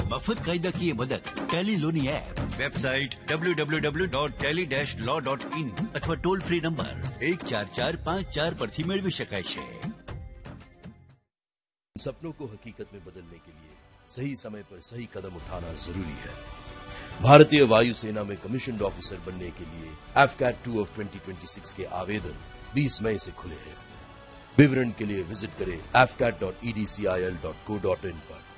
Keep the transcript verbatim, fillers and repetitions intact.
मफत कायदा की मदद Tally Loney app, website W W W dot Tally dash law dot in અથવા toll free number એક ચાર ચાર પાંચ ચાર પરથી મેળવી શકાય છે। सपनों को हकीकत में बदलने के लिए सही समय पर सही कदम उठाना जरूरी है। भारतीय वायुसेना में कमीशन्ड ऑफिसर बनने के लिए AFCAT two of twenty twenty six के आवेदन बीस मई से खुले हैं। विवरण के लिए विजिट करें F cat dot E D C I L dot co dot in पर।